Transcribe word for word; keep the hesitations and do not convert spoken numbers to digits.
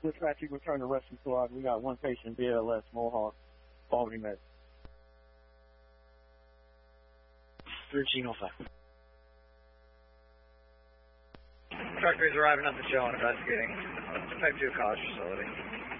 Dispatch, you return to rescue squad. We got one patient, B L S, Mohawk, Albany Med. thirteen oh five. Truck crews arriving at the show and investigating. Type two college facility.